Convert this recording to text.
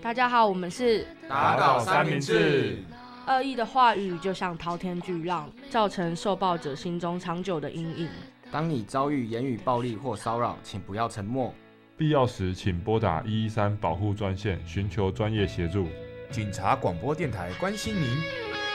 大家好，我们是打倒三明治。 恶意的话语就像滔天巨浪，造成受暴者心中长久的阴影。 当你遭遇言语暴力或骚扰，请不要沉默， 必要时请拨打113保护专线，寻求专业协助。 警察广播电台关心您。